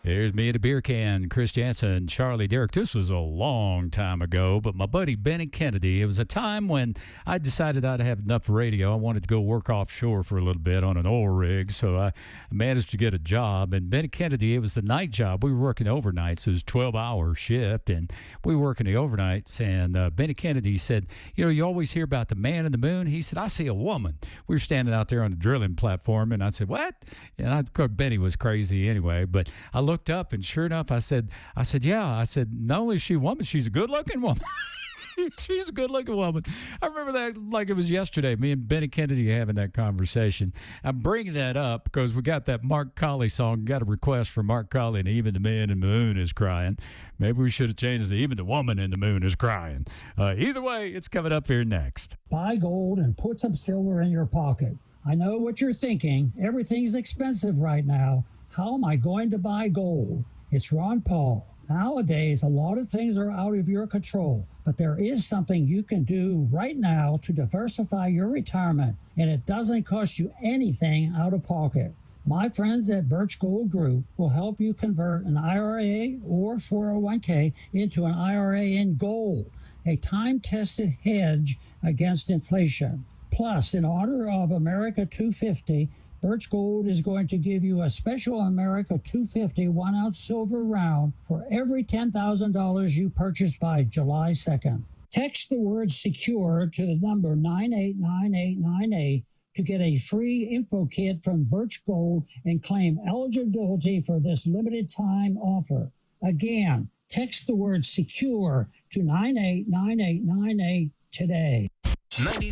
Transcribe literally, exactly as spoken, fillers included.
There's me at a beer can, Chris Jansen, Charlie Derrick. This was a long time ago, but my buddy Benny Kennedy, it was a time when I decided I'd have enough radio. I wanted to go work offshore for a little bit on an oil rig, so I managed to get a job. And Benny Kennedy, it was the night job. We were working overnights. It was a twelve-hour shift, and we were working the overnights. And uh, Benny Kennedy said, you know, you always hear about the man in the moon. He said, I see a woman. We were standing out there on the drilling platform, and I said, what? And I thought Benny was crazy anyway, but I looked looked up, and sure enough, I said, I said, yeah. I said, not only is she a woman, she's a good-looking woman. She's a good-looking woman. I remember that like it was yesterday, me and Benny Kennedy having that conversation. I'm bringing that up because we got that Mark Colley song. Got a request from Mark Colley, and even the man in the moon is crying. Maybe we should have changed it. Even the woman in the moon is crying. Uh, either way, it's coming up here next. Buy gold and put some silver in your pocket. I know what you're thinking. Everything's expensive right now. How am I going to buy gold? It's Ron Paul. Nowadays, a lot of things are out of your control, but there is something you can do right now to diversify your retirement, and it doesn't cost you anything out of pocket. My friends at Birch Gold Group will help you convert an I R A or four oh one k into an I R A in gold, a time-tested hedge against inflation. Plus, in honor of America two fifty, Birch Gold is going to give you a special America two fifty one-ounce silver round for every ten thousand dollars you purchase by July second. Text the word SECURE to the number nine eight nine eight nine eight to get a free info kit from Birch Gold and claim eligibility for this limited time offer. Again, text the word SECURE to nine eight nine eight nine eight today. ninety